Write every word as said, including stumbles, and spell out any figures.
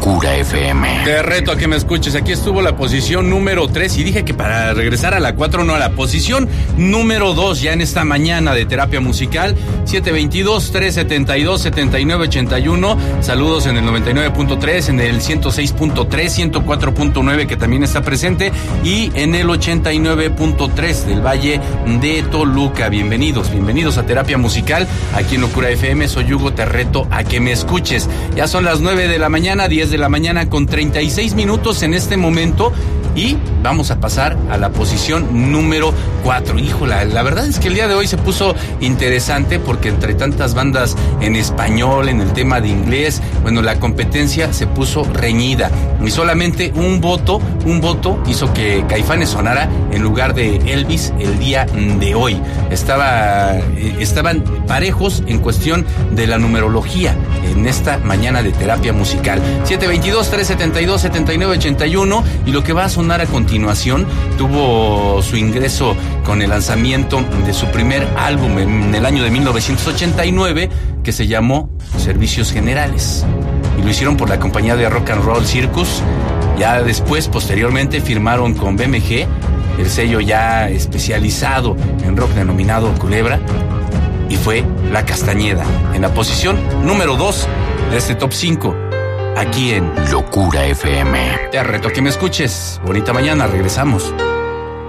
Locura F M. Te reto a que me escuches. Aquí estuvo la posición número tres y dije que para regresar a la cuatro, no, a la posición número dos ya en esta mañana de terapia musical. siete veintidós, trescientos setenta y dos, setenta y nueve ochenta y uno. Saludos en el noventa y nueve punto tres, en el ciento seis punto tres, ciento cuatro punto nueve que también está presente y en el ochenta y nueve punto tres del Valle de Toluca. Bienvenidos, bienvenidos a terapia musical aquí en Locura F M. Soy Hugo, te reto a que me escuches. Ya son las nueve de la mañana, diez de la mañana con treinta y seis minutos en este momento y vamos a pasar a la posición número cuatro. Híjola, la verdad es que el día de hoy se puso interesante porque entre tantas bandas en español, en el tema de inglés, bueno, la competencia se puso reñida y solamente un voto, un voto hizo que Caifanes sonara en lugar de Elvis el día de hoy. Estaba, estaban parejos en cuestión de la numerología en esta mañana de terapia musical. siete veintidós, trescientos setenta y dos, setenta y nueve ochenta y uno y lo que va a sonar a continuación tuvo su ingreso con el lanzamiento de su primer álbum en el año de mil novecientos ochenta y nueve que se llamó Servicios Generales y lo hicieron por la compañía de Rock and Roll Circus. Ya después, posteriormente, firmaron con B M G, el sello ya especializado en rock denominado Culebra, y fue La Castañeda en la posición número dos de este top cinco aquí en Locura F M. Te reto a que me escuches. Bonita mañana, regresamos.